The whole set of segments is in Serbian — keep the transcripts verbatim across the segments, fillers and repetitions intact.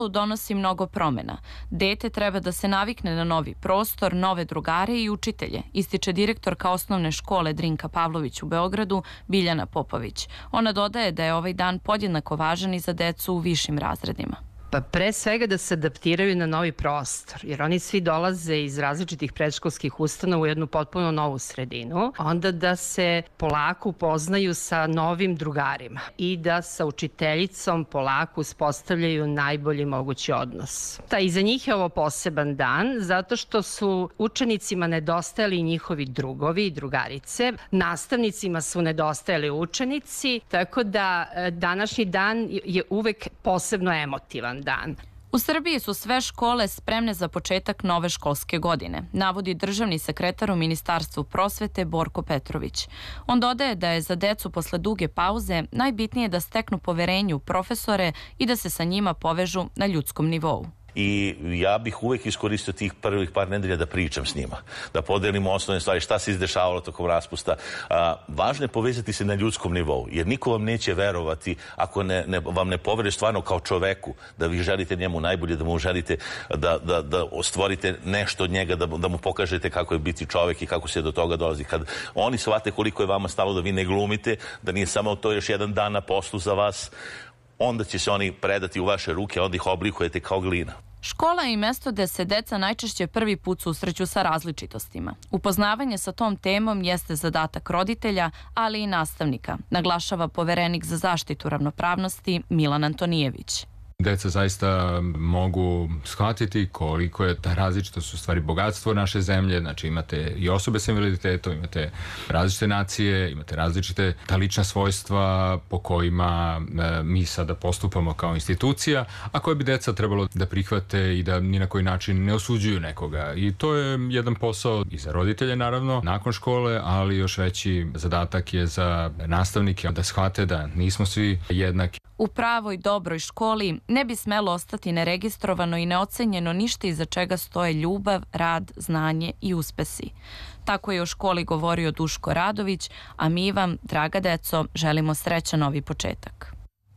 donosi mnogo promena. Dete treba da se navikne na novi prostor, nove drugare i učitelje, ističe direktorka osnovne škole Drinka Pavlović u Beogradu, Biljana Popović. Ona dodaje da je ovaj dan podjednako važan i za decu u višim razredima. Pa pre svega da se adaptiraju na novi prostor, jer oni svi dolaze iz različitih predškolskih ustanova u jednu potpuno novu sredinu. Onda da se polako upoznaju sa novim drugarima i da sa učiteljicom polako uspostavljaju najbolji mogući odnos. Ta, i za njih je ovo poseban dan, zato što su učenicima nedostajali njihovi drugovi i drugarice, nastavnicima su nedostajali učenici, tako da današnji dan je uvek posebno emotivan dan. U Srbiji su sve škole spremne za početak nove školske godine, navodi državni sekretar u Ministarstvu prosvete Borko Petrović. On dodaje da je za decu posle duge pauze najbitnije da steknu poverenje u profesore i da se sa njima povežu na ljudskom nivou. I ja bih uvek iskoristio tih prvih par nedelja da pričam s njima, da podelimo osnovne stvari, šta se izdešavalo tokom raspusta. A, važno je povezati se na ljudskom nivou, jer niko vam neće verovati ako ne, ne, vam ne poveruje stvarno kao čoveku, da vi želite njemu najbolje, da mu želite da, da, da stvorite nešto od njega, da, da mu pokažete kako je biti čovek i kako se do toga dolazi. Kad oni shvate koliko je vama stalo da vi ne glumite, da nije samo to još jedan dan na poslu za vas, onda će se oni predati u vaše ruke, onda ih oblikujete kao glina. Škola je i mesto gde se deca najčešće prvi put susreću sa različitostima. Upoznavanje sa tom temom jeste zadatak roditelja, ali i nastavnika, naglašava poverenik za zaštitu ravnopravnosti Milan Antonijević. Deca zaista mogu shvatiti koliko je ta različitost u stvari bogatstvo naše zemlje. Znači imate i osobe s invaliditetom, imate različite nacije, imate različite ta lična svojstva po kojima e, mi sada postupamo kao institucija, a koje bi deca trebalo da prihvate i da ni na koji način ne osuđuju nekoga. I to je jedan posao i za roditelje naravno, nakon škole, ali još veći zadatak je za nastavnike da shvate da nismo svi jednaki. U pravoj, dobroj školi ne bi smelo ostati neregistrovano i neocenjeno ništa iza čega stoje ljubav, rad, znanje i uspesi. Tako je o školi govorio Duško Radović, a mi vam, draga deco, želimo srećan novi početak.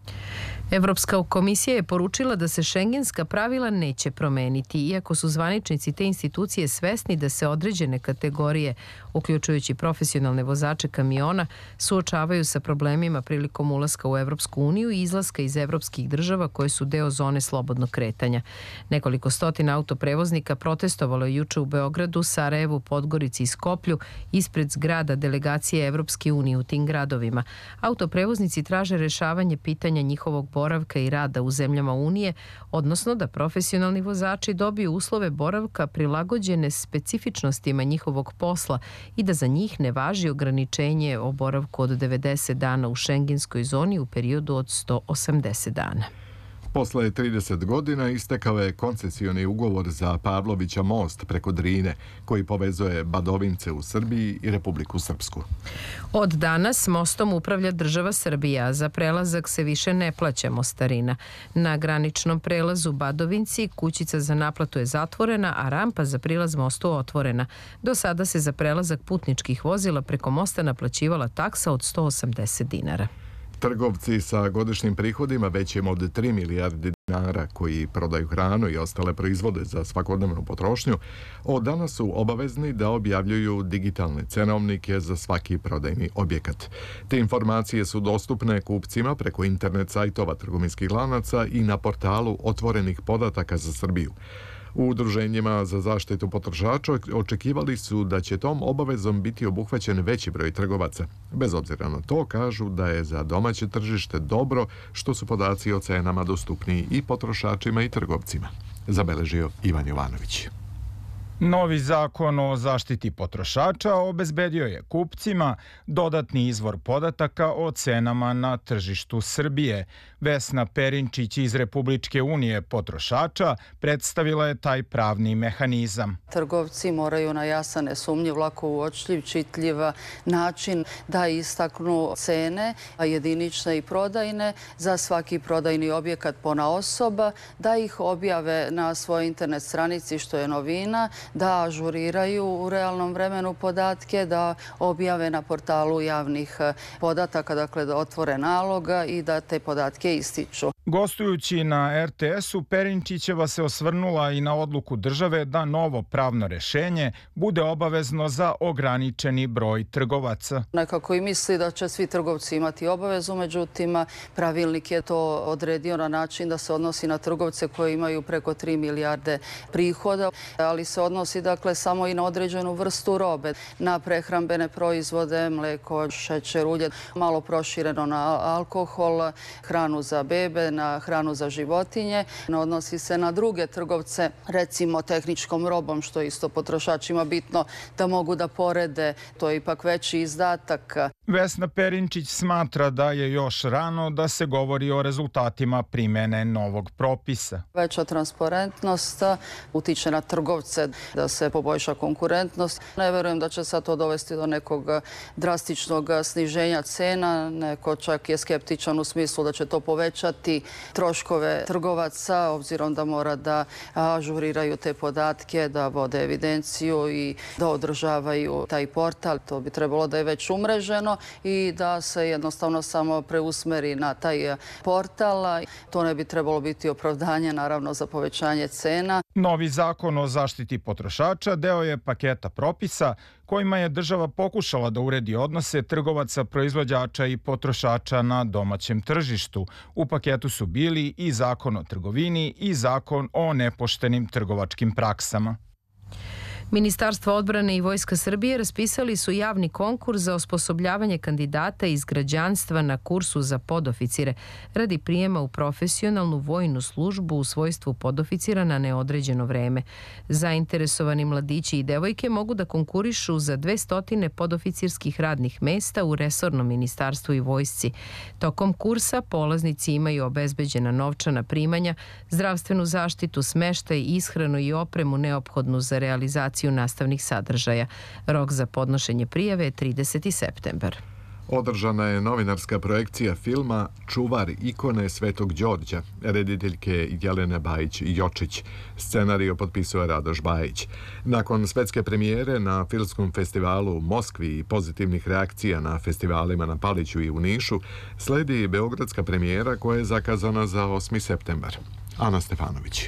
Evropska komisija je poručila da se šengenska pravila neće promeniti, iako su zvaničnici te institucije svesni da se određene kategorije, uključujući profesionalne vozače kamiona, suočavaju sa problemima prilikom ulaska u Evropsku uniju i izlaska iz evropskih država koje su deo zone slobodnog kretanja. Nekoliko stotina autoprevoznika protestovalo je juče u Beogradu, Sarajevu, Podgorici i Skoplju ispred zgrada delegacije Evropske unije u tim gradovima. Autoprevoznici traže rešavanje pitanja njihovog boravka i rada u zemljama Unije, odnosno da profesionalni vozači dobiju uslove boravka prilagođene specifičnostima njihovog posla i da za njih ne važi ograničenje o boravku od devedeset dana u šengenskoj zoni u periodu od sto osamdeset dana. Posle trideset godina istekao je koncesioni ugovor za Pavlovića most preko Drine, koji povezuje Badovince u Srbiji i Republiku Srpsku. Od danas mostom upravlja država Srbija, a za prelazak se više ne plaća mostarina. Na graničnom prelazu Badovinci kućica za naplatu je zatvorena, a rampa za prilaz mostu otvorena. Do sada se za prelazak putničkih vozila preko mosta naplaćivala taksa od sto osamdeset dinara. Trgovci sa godišnjim prihodima većim od tri milijarde dinara koji prodaju hranu i ostale proizvode za svakodnevnu potrošnju, od danas su obavezni da objavljuju digitalne cenovnike za svaki prodajni objekat. Te informacije su dostupne kupcima preko internet sajtova trgovinskih lanaca i na portalu otvorenih podataka za Srbiju. U udruženjima za zaštitu potrošača očekivali su da će tom obavezom biti obuhvaćen veći broj trgovaca. Bez obzira na to, kažu da je za domaće tržište dobro što su podaci o cenama dostupniji i potrošačima i trgovcima, zabeležio Ivan Jovanović. Novi zakon o zaštiti potrošača obezbedio je kupcima dodatni izvor podataka o cenama na tržištu Srbije. Vesna Perinčić iz Republičke unije potrošača predstavila je taj pravni mehanizam. Trgovci moraju na jasan, nesumnjiv, lako uočljiv, čitljiv način da istaknu cene, jedinične i prodajne, za svaki prodajni objekat ponaosob, da ih objave na svojoj internet stranici, što je novina, da ažuriraju u realnom vremenu podatke, da objave na portalu javnih podataka, dakle da otvore naloga i da te podatke medije ističu. Gostujući na er te esu, Perinčićeva se osvrnula i na odluku države da novo pravno rešenje bude obavezno za ograničeni broj trgovaca. Nekako i misli da će svi trgovci imati obavezu, međutim pravilnik je to odredio na način da se odnosi na trgovce koji imaju preko tri milijarde prihoda, ali se odnosi dakle samo i na određenu vrstu robe, na prehrambene proizvode, mleko, šećer, ulje, malo prošireno na alkohol, hranu za bebe, na hranu za životinje. Odnosi se na druge trgovce, recimo tehničkom robom, što je isto potrošačima bitno da mogu da porede. To je ipak veći izdatak. Vesna Perinčić smatra da je još rano da se govori o rezultatima primene novog propisa. Veća transparentnost utiče na trgovce da se poboljša konkurentnost. Ne verujem da će sad to dovesti do nekog drastičnog sniženja cena. Neko čak je skeptičan u smislu da će to povećati troškove trgovaca, obzirom da mora da ažuriraju te podatke, da vode evidenciju i da održavaju taj portal. To bi trebalo da je već umreženo i da se jednostavno samo preusmeri na taj portal. To ne bi trebalo biti opravdanje, naravno, za povećanje cena. Novi zakon o zaštiti potrošača deo je paketa propisa kojima je država pokušala da uredi odnose trgovaca, proizvođača i potrošača na domaćem tržištu. U paketu su bili i zakon o trgovini i zakon o nepoštenim trgovačkim praksama. Ministarstvo odbrane i Vojska Srbije raspisali su javni konkurs za osposobljavanje kandidata iz građanstva na kursu za podoficire radi prijema u profesionalnu vojnu službu u svojstvu podoficira na neodređeno vreme. Zainteresovani mladići i devojke mogu da konkurišu za dvesta podoficirskih radnih mesta u resornom ministarstvu i vojsci. Tokom kursa polaznici imaju obezbeđena novčana primanja, zdravstvenu zaštitu, smeštaj, ishranu i opremu neophodnu za realizaciju nastavnih sadržaja. Rok za podnošenje prijave je trideseti septembar. Održana je novinarska projekcija filma Čuvar ikone Svetog Đorđa, rediteljke Jelene Bajić-Jočić. Scenariju potpisuje Radoš Bajić. Nakon svetske premijere na filmskom festivalu u Moskvi i pozitivnih reakcija na festivalima na Paliću i u Nišu, sledi beogradska premijera koja je zakazana za osmi septembar. Ana Stefanović.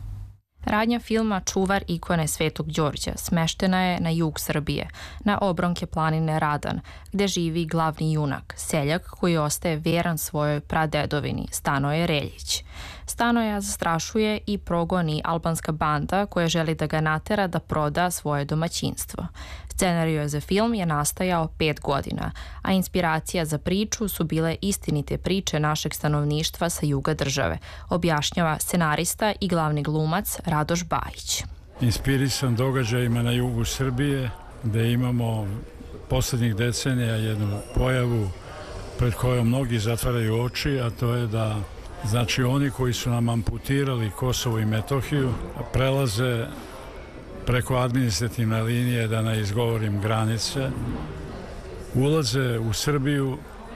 Radnja filma Čuvar ikone Svetog Đorđa smeštena je na jug Srbije, na obronke planine Radan, gde živi glavni junak, seljak koji ostaje veran svojoj pradedovini, Stanoje Reljić. Stanoja zastrašuje i progoni albanska banda koja želi da ga natera da proda svoje domaćinstvo. Scenario za film je nastajao pet godina, a inspiracija za priču su bile istinite priče našeg stanovništva sa juga države, objašnjava scenarista i glavni glumac Radoš Bajić. Inspirisan događajima na jugu Srbije, gde imamo poslednjih decenija jednu pojavu pred kojom mnogi zatvaraju oči, a to je da znači oni koji su nam amputirali Kosovo i Metohiju prelaze preko administrativne linije, da ne izgovorim granice, ulaze u Srbiju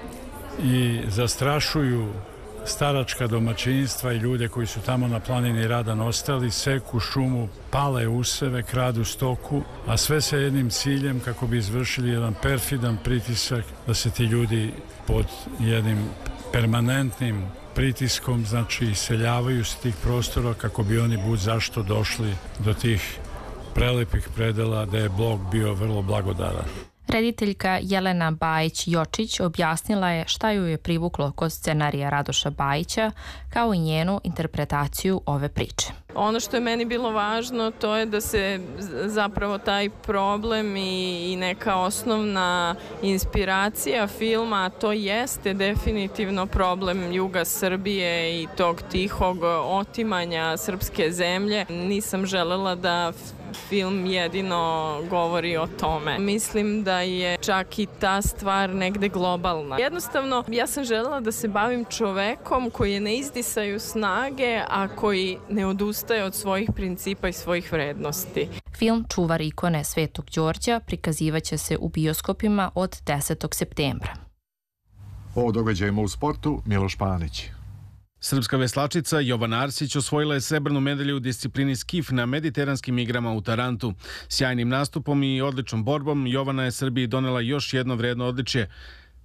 i zastrašuju staračka domaćinstva i ljude koji su tamo na planini Radan ostali, seku šumu, pale useve, kradu stoku, a sve sa jednim ciljem kako bi izvršili jedan perfidan pritisak da se ti ljudi pod jednim permanentnim pritiskom, znači iseljavaju se tih prostora kako bi oni bud zašto došli do tih prelepih predela da je blog bio vrlo blagodaran. Rediteljka Jelena Bajić-Jočić objasnila je šta ju je privuklo kod scenarija Radoša Bajića, kao i njenu interpretaciju ove priče. Ono što je meni bilo važno to je da se zapravo taj problem i, i neka osnovna inspiracija filma, to jeste definitivno problem juga Srbije i tog tihog otimanja srpske zemlje. Nisam želela da film jedino govori o tome. Mislim da je čak i ta stvar negde globalna. Jednostavno, ja sam želela da se bavim čovekom koji je na izdisaju snage, a koji ne odustaje od svojih principa i svojih vrednosti. Film Čuvar ikone Svetog Đorđa prikazivaće se u bioskopima od desetog septembra. O događajima u sportu Miloš Panić. Srpska veslačica Jovana Arsić osvojila je srebrnu medalju u disciplini skif na mediteranskim igrama u Tarantu. Sjajnim nastupom i odličnom borbom Jovana je Srbiji donela još jedno vredno odličje.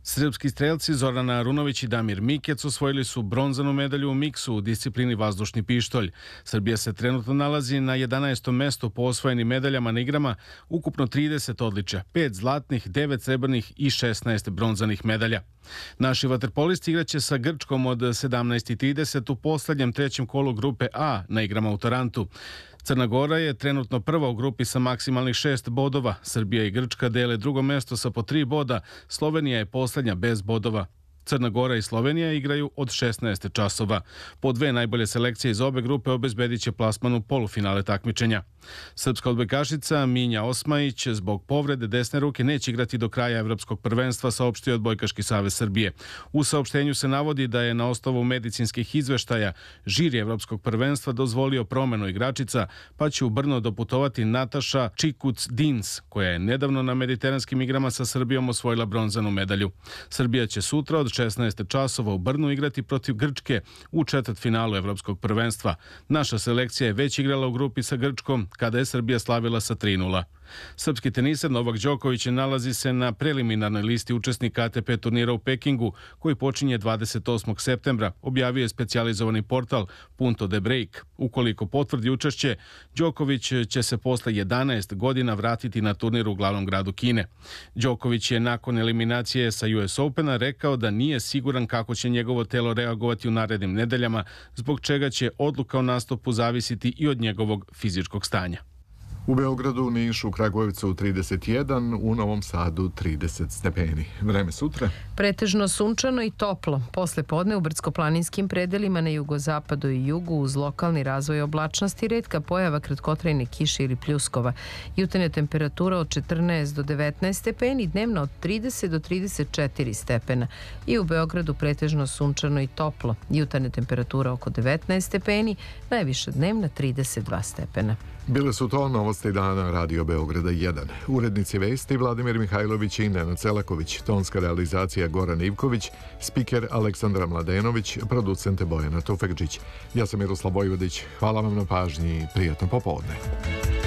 Srpski strelci Zorana Arunović i Damir Mikec osvojili su bronzanu medalju u miksu u disciplini vazdušni pištolj. Srbija se trenutno nalazi na jedanaestom mestu po osvojenim medaljama na igrama, ukupno trideset odličja, pet zlatnih, devet srebrnih i šesnaest bronzanih medalja. Naši vaterpolisti igraće sa Grčkom od sedamnaest i trideset u poslednjem trećem kolu grupe A na igrama u Tarantu. Crna Gora je trenutno prva u grupi sa maksimalnih šest bodova. Srbija i Grčka dele drugo mesto sa po tri boda. Slovenija je poslednja bez bodova. Crna Gora i Slovenija igraju od šesnaest časova. Po dve najbolje selekcije iz obe grupe obezbedit će plasman u polufinale takmičenja. Srpska odbojkašica Minja Osmajić zbog povrede desne ruke neće igrati do kraja Evropskog prvenstva, saopštio Odbojkaški savez Srbije. U saopštenju se navodi da je na osnovu medicinskih izveštaja žiri Evropskog prvenstva dozvolio promenu igračica, pa će u Brno doputovati Nataša Čikuc-Dins, koja je nedavno na mediteranskim igrama sa Srbijom osvojila bronzanu medalju. Srbija će sutra od šesnaest časova u Brnu igrati protiv Grčke u četvrtfinalu Evropskog prvenstva. Naša selekcija je već igrala u grupi sa Grčkom kada je Srbija slavila sa tri nula. Srpski teniser Novak Đoković nalazi se na preliminarnoj listi učesnika A T P turnira u Pekingu, koji počinje dvadeset osmog septembra, objavio je specijalizovani portal Punto de Break. Ukoliko potvrdi učešće, Đoković će se posle jedanaest godina vratiti na turnir u glavnom gradu Kine. Đoković je nakon eliminacije sa U S Opena rekao da nije siguran kako će njegovo telo reagovati u narednim nedeljama, zbog čega će odluka o nastupu zavisiti i od njegovog fizičkog stanja. U Beogradu, Nišu, Kragujevcu trideset jedan, u Novom Sadu trideset stepeni. Vreme sutra? Pretežno sunčano i toplo. Posle podne u brdsko-planinskim predelima na jugozapadu i jugu uz lokalni razvoj oblačnosti retka pojava kratkotrajne kiše ili pljuskova. Jutarnja temperatura od četrnaest do devetnaest stepeni, dnevna od trideset do trideset četiri stepena. I u Beogradu pretežno sunčano i toplo. Jutarnja temperatura oko devetnaest stepeni, najviša dnevna trideset dva stepena. Bile su to novosti dana Radio Beograda jedan. Urednici vesti Vladimir Mihajlović i Nenad Celaković, tonska realizacija Goran Ivković, spiker Aleksandra Mladenović, producente Bojana Tufekđić. Ja sam Miroslav Vojvodić. Hvala vam na pažnji i prijatno popodne.